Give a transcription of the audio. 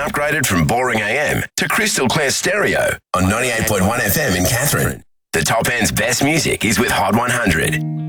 upgraded from boring AM to crystal clear stereo on 98.1 FM in Catherine. The Top End's best music is with Hot 100.